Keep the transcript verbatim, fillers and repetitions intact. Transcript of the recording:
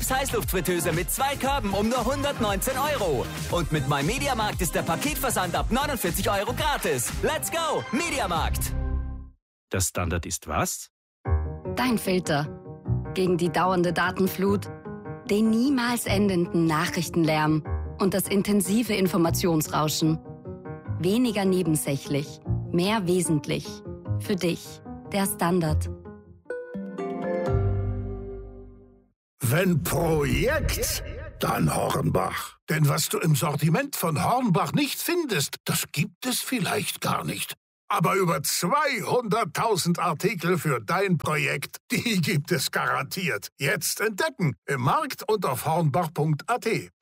Heißluftfritteuse mit zwei Körben um nur hundertneunzehn Euro. Und mit meinem Mediamarkt ist der Paketversand ab neunundvierzig Euro gratis. Let's go, Mediamarkt! Der Standard ist was? Dein Filter. Gegen die dauernde Datenflut, den niemals endenden Nachrichtenlärm und das intensive Informationsrauschen. Weniger nebensächlich, mehr wesentlich. Für dich, der Standard. Wenn Projekt, dann Hornbach. Denn was du im Sortiment von Hornbach nicht findest, das gibt es vielleicht gar nicht. Aber über zweihunderttausend Artikel für dein Projekt, die gibt es garantiert. Jetzt entdecken im Markt und auf hornbach punkt a t.